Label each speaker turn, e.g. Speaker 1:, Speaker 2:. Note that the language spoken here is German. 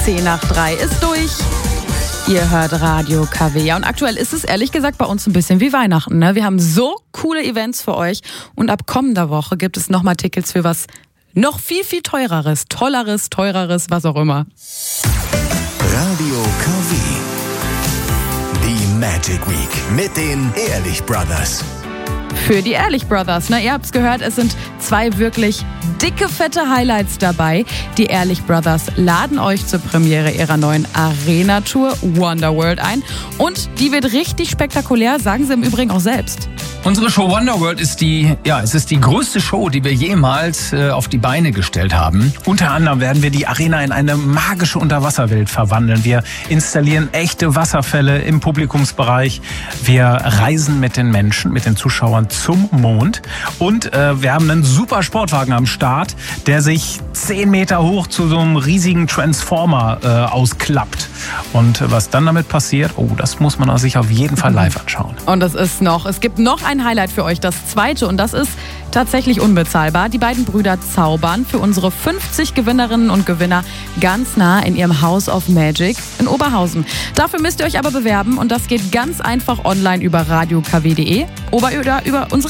Speaker 1: 10 nach 3 ist durch. Ihr hört Radio KW. Ja, und aktuell ist es ehrlich gesagt bei uns ein bisschen wie Weihnachten. Ne? Wir haben so coole Events für euch. Und ab kommender Woche gibt es nochmal Tickets für was noch viel, viel teureres, teureres, was auch immer.
Speaker 2: Radio KW. Die Magic Week mit den Ehrlich Brothers.
Speaker 1: Für die Ehrlich Brothers. Na, ihr habt's gehört, es sind 2 wirklich dicke, fette Highlights dabei. Die Ehrlich Brothers laden euch zur Premiere ihrer neuen Arena-Tour Wonderworld ein. Und die wird richtig spektakulär, sagen sie im Übrigen auch selbst.
Speaker 3: Unsere Show Wonderworld ist die größte Show, die wir jemals auf die Beine gestellt haben. Unter anderem werden wir die Arena in eine magische Unterwasserwelt verwandeln. Wir installieren echte Wasserfälle im Publikumsbereich. Wir reisen mit den Menschen, mit den Zuschauern zum Mond. Und wir haben einen super Sportwagen am Start, der sich 10 Meter hoch zu so einem riesigen Transformer ausklappt. Und was dann damit passiert, das muss man sich auf jeden Fall live anschauen.
Speaker 1: Und es gibt noch ein Highlight für euch, das 2. Und das ist tatsächlich unbezahlbar. Die beiden Brüder zaubern für unsere 50 Gewinnerinnen und Gewinner ganz nah in ihrem House of Magic in Oberhausen. Dafür müsst ihr euch aber bewerben und das geht ganz einfach online über radiokw.de oder über unsere